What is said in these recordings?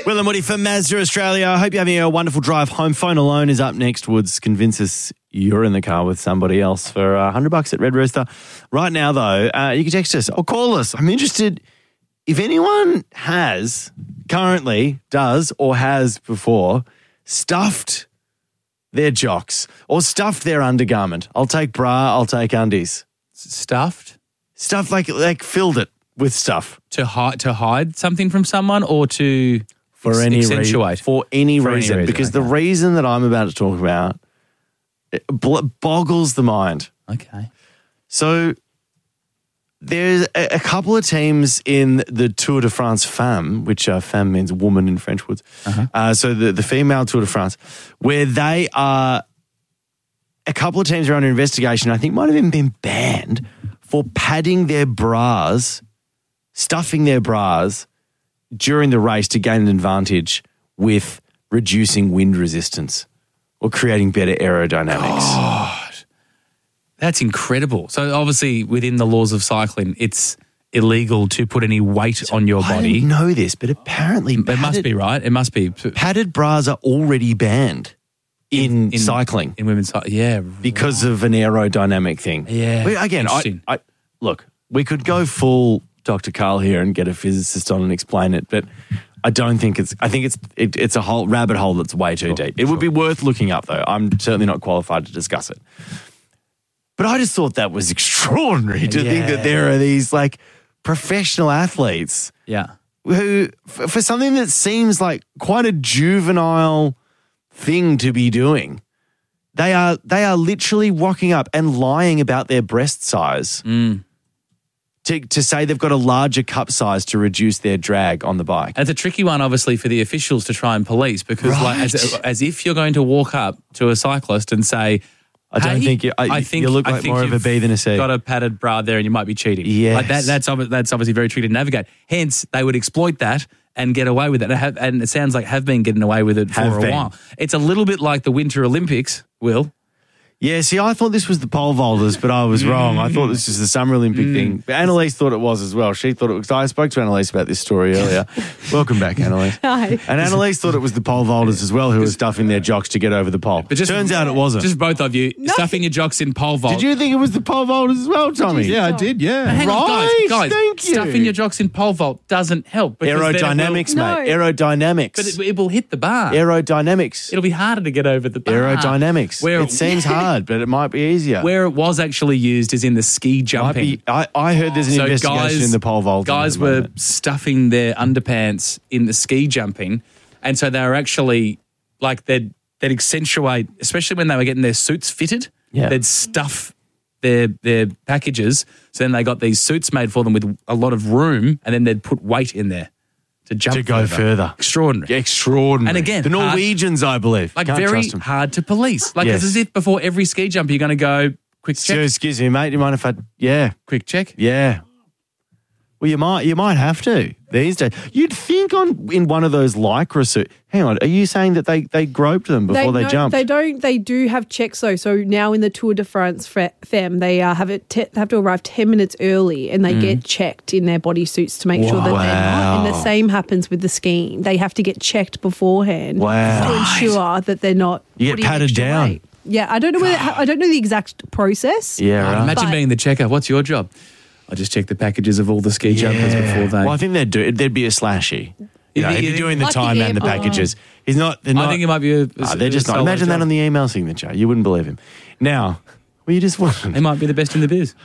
Will and Woody for Mazda Australia. I hope you're having a wonderful drive home. Phone Alone is up next. Woods, convince us you're in the car with somebody else for $100 at Red Rooster. Right now, though, you can text us or call us. I'm interested if anyone has, currently does or has before, stuffed their jocks or stuffed their undergarment. I'll take bra, I'll take undies. Stuffed? Stuff like filled it with stuff. To hide something from someone or to accentuate? For any reason. Because the reason that I'm about to talk about it boggles the mind. Okay. So there's a couple of teams in the Tour de France Femme, which femme means woman in French Woods. So the female Tour de France, where they are, a couple of teams are under investigation, I think might have even been banned for padding their bras, stuffing their bras during the race to gain an advantage with reducing wind resistance or creating better aerodynamics. God, that's incredible. So obviously within the laws of cycling, it's illegal to put any weight on your body. I didn't know this, but apparently it must be, right? It must be. Padded bras are already banned in cycling. In women's cycling, yeah. Because of an aerodynamic thing. Yeah. Again, I look, we could go full Dr. Carl here and get a physicist on and explain it, but I don't think I think it's a whole rabbit hole that's way too deep. It would be worth looking up, though. I'm certainly not qualified to discuss it. But I just thought that was extraordinary to think that there are these like professional athletes who, for something that seems like quite a juvenile thing to be doing, they are literally rocking up and lying about their breast size to say they've got a larger cup size to reduce their drag on the bike. And it's a tricky one, obviously, for the officials to try and police because, as if you're going to walk up to a cyclist and say, I don't think you look like more of a B than a C. Got a padded bra there and you might be cheating. Yes. Like that's obviously very tricky to navigate. Hence, they would exploit that and get away with it. And it sounds like have been getting away with it for a while. It's a little bit like the Winter Olympics, Will. Yeah, see, I thought this was the pole vaulters, but I was wrong. I thought this was the Summer Olympic thing. But Annalise thought it was as well. She thought it was. I spoke to Annalise about this story earlier. Welcome back, Annalise. Hi. And Annalise thought it was the pole vaulters as well who were stuffing their jocks to get over the pole. But turns out it wasn't. Just both of you stuffing your jocks in pole vault. Did you think it was the pole vaulters as well, Tommy? Yeah, I did, yeah. Hang on, guys, thank you. Stuffing your jocks in pole vault doesn't help. Aerodynamics, mate. Aerodynamics. But it will hit the bar. Aerodynamics. It'll be harder to get over the bar. Aerodynamics. It seems hard, but it might be easier. Where it was actually used is in the ski jumping. I heard there's an investigation in the pole vault. Guys were stuffing their underpants in the ski jumping, and so they were actually like they'd accentuate, especially when they were getting their suits fitted. Yeah. They'd stuff their packages, so then they got these suits made for them with a lot of room, and then they'd put weight in there to jump to go further. Extraordinary. And again, the Norwegians, I believe, like very hard to police. Like it's as if before every ski jump you're going to go quick check. So, excuse me, mate. You mind if I? Quick check. Yeah. Well, you might have to these days. You'd think in one of those Lycra suits. Hang on, are you saying that they groped them before they jumped? They don't. They do have checks though. So now in the Tour de France Femme, they have to arrive 10 minutes early and they get checked in their bodysuits to make sure that they're not. And the same happens with the skiing. They have to get checked beforehand to ensure that they're not. You get patted down. Weight. Yeah, I don't know I don't know the exact process. Yeah, right. Imagine being the checker. What's your job? I just check the packages of all the ski jumpers before they. Well, I think there'd be a slashy. If you're doing the like time and the packages. They're not. I think it might be they're just not. Imagine that on the email signature. You wouldn't believe him. Now, you just wouldn't. They might be the best in the biz.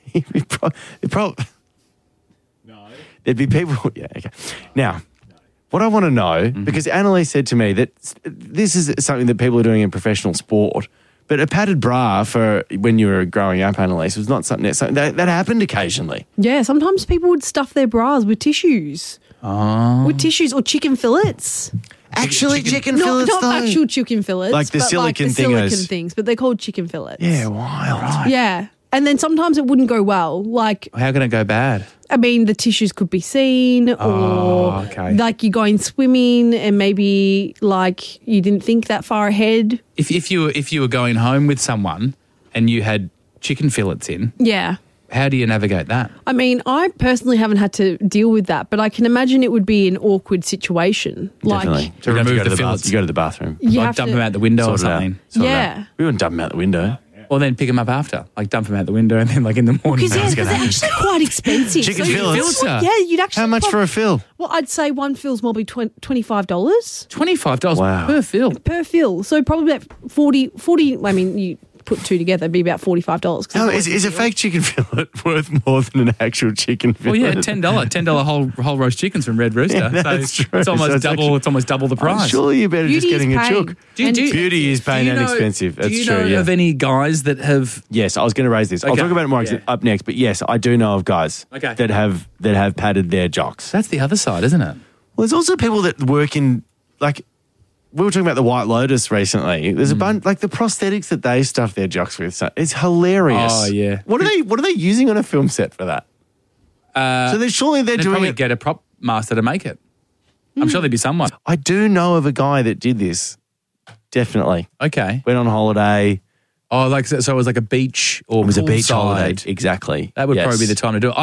There'd be people. Yeah, okay. Now, what I want to know, because Annalise said to me that this is something that people are doing in professional sport, but a padded bra for when you were growing up, Annalise, was not something that happened occasionally. Yeah, sometimes people would stuff their bras with tissues. Oh. With tissues or chicken fillets. Actually, chicken fillets, not actual chicken fillets. Like the silicon things, but they're called chicken fillets. Yeah, wild. Right. Yeah. And then sometimes it wouldn't go well. Like, how can it go bad? I mean, the tissues could be seen, or like you're going swimming and maybe like you didn't think that far ahead. If you were going home with someone and you had chicken fillets in, how do you navigate that? I mean, I personally haven't had to deal with that, but I can imagine it would be an awkward situation. Definitely. Like, To remove remove the the fillets. you go to the bathroom. you Like have dump to, them out the window or Sort it out. something. Sort it Yeah. out. We wouldn't dump them out the window. Or then pick them up after. Like dump them out the window and then like in the morning. because they're actually quite expensive. Chicken you- fillets. Fillets. Yeah, you'd actually. How much for a fill? Well, I'd say one fill's probably $25 $25 Wow. per fill. per fill. So probably about 40. I mean, you put two together, it'd be about $45. 'cause No, it's is a fake chicken fillet worth more than an actual chicken Well, fillet? yeah, $10 whole roast chickens from Red Rooster. Yeah, that's so true. It's almost So it's double. actually- It's almost double the price. Surely you're better Beauty just getting is a pain. chook. Do Beauty is pain and expensive. That's do you true, know yeah. of any guys that have? Yes, I was going to raise this. I'll Okay. talk about it more Yeah. up next. But yes, I do know of guys Okay. that have padded their jocks. That's the other side, isn't it? Well, there's also people that work in, like, we were talking about the White Lotus recently. There's a bunch, like the prosthetics that they stuff their jocks with. So it's hilarious. Oh, yeah. What are they using on a film set for that? So they're They'd doing probably it. get a prop master to make it. I'm sure there'd be someone. I do know of a guy that did this. Definitely Okay. went on holiday. Oh, like so it was like a beach or It was a beach poolside. holiday. Exactly. That would Yes. probably be the time to do it.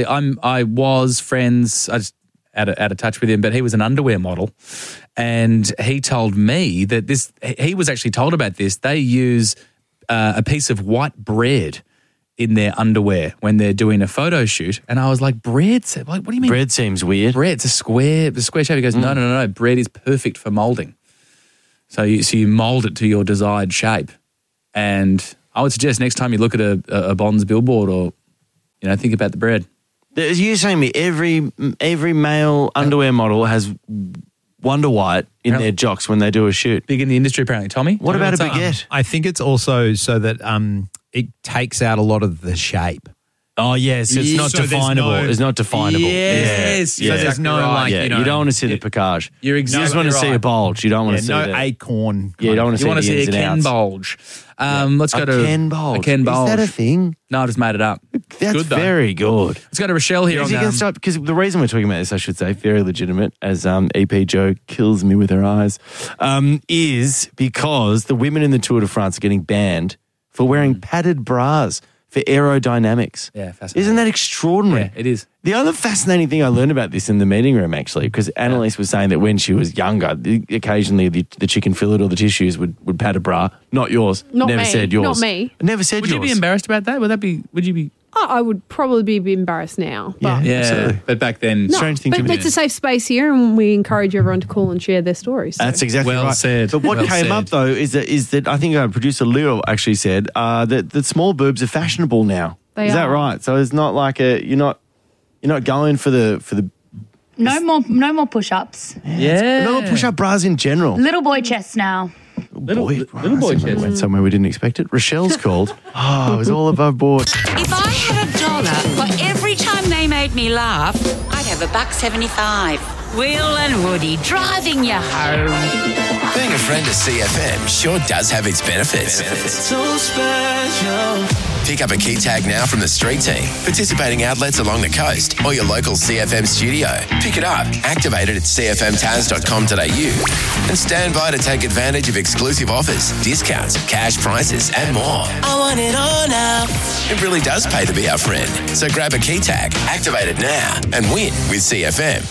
I was friends. I just out of touch with him, but he was an underwear model, and he told me that he was actually told about this. They use a piece of white bread in their underwear when they're doing a photo shoot, and I was like, bread? Like, what do you mean? Bread seems weird. Bread? It's a square shape. He goes, no. Bread is perfect for molding. So you mold it to your desired shape, and I would suggest next time you look at a Bonds billboard or think about the bread. As you're saying me, every male underwear model has Wonder White in their jocks when they do a shoot. Big in the industry, apparently. Tommy? What about a What's up? baguette? I think it's also so that it takes out a lot of the shape. Oh, yes. It's not So there's definable. no- it's not definable. Yes. Yeah. So there's no like, Yeah, you don't want to see the package. You're You just exactly want to see right. a bulge. You don't want Yeah, to see no the... acorn. Yeah, you don't want You want to to see see the a ins Ken and outs. bulge. Let's go A to Ken bulge. A Ken bulge. Is that a thing? No, I just made it up. That's Good, though. very good. Let's go to Rochelle here Is he on going to start? Because the reason we're talking about this, I should say, very legitimate, as EP Joe kills me with her eyes, is because the women in the Tour de France are getting banned for wearing padded bras for aerodynamics. Yeah, fascinating. Isn't that extraordinary? Yeah, it is. The other fascinating thing I learned about this in the meeting room, actually, because Annalise was saying that when she was younger, occasionally the chicken fillet or the tissues would pad a bra. Not yours. Not Never me. said yours. Not me. Never said Would yours. you be embarrassed about that? Would you be? I would probably be embarrassed now. But Yeah, Absolutely. but back then. No, Strange thing to but be- it's a safe space here, and we encourage everyone to call and share their stories. So. That's exactly Well right. said. But what Well came said. up though is that I think our producer Leo actually said that small boobs are fashionable now. They is that are. right? So it's not like you're not going for the No more push-ups. Yeah. no push-up bras in general. Little boy chest now. Little boy I chest. went somewhere we didn't expect it. Rochelle's called. Oh, it was all above board. If I had $1 for every time they made me laugh, I'd have $1.75. Will and Woody driving you home. Being a friend of CFM sure does have its benefits. So special. Pick up a key tag now from the street team, participating outlets along the coast, or your local CFM studio. Pick it up, activate it at cfmtaz.com.au, and stand by to take advantage of exclusive offers, discounts, cash prizes, and more. I want it all now. It really does pay to be our friend. So grab a key tag, activate it now, and win with CFM.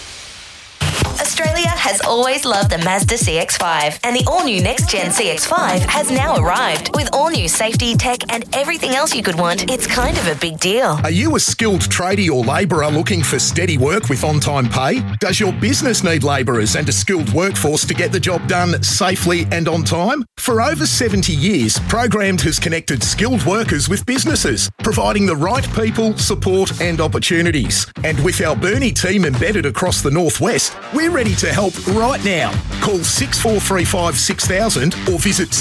Australia has always loved the Mazda CX-5, and the all-new next-gen CX-5 has now arrived. With all-new safety, tech, and everything else you could want, it's kind of a big deal. Are you a skilled tradie or labourer looking for steady work with on-time pay? Does your business need labourers and a skilled workforce to get the job done safely and on time? For over 70 years, Programmed has connected skilled workers with businesses, providing the right people, support and opportunities. And with our Burnie team embedded across the Northwest, we're ready to help right now. Call 6435 6000 or visit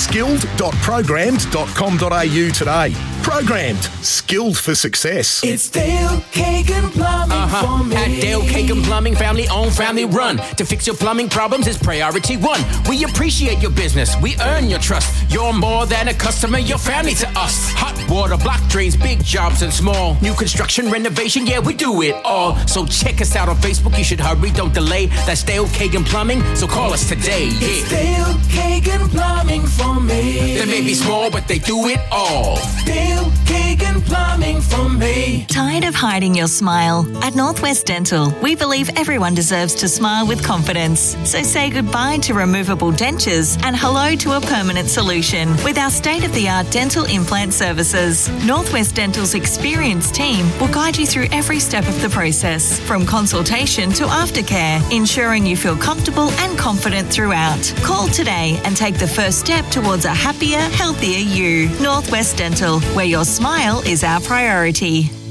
skilled.programmed.com.au today. Programmed. Skilled for success. It's Dale Kagan Plumbing for me. At Dale Kagan Plumbing, family owned, family run. To fix your plumbing problems is priority one. We appreciate your business. We earn your trust. You're more than a customer. You're family to us. Hot water, block drains, big jobs and small. New construction, renovation, yeah, we do it all. So check us out on Facebook. You should hurry, don't delay. That's Dale Kagan Plumbing. So call us today. It's Yeah. Dale Kagan Plumbing for me. They may be small, but they do it all. Dale Bill Kagan Plumbing for me. Tired of hiding your smile? At Northwest Dental, we believe everyone deserves to smile with confidence. So say goodbye to removable dentures and hello to a permanent solution with our state-of-the-art dental implant services. Northwest Dental's experienced team will guide you through every step of the process, from consultation to aftercare, ensuring you feel comfortable and confident throughout. Call today and take the first step towards a happier, healthier you. Northwest Dental, where your smile is our priority.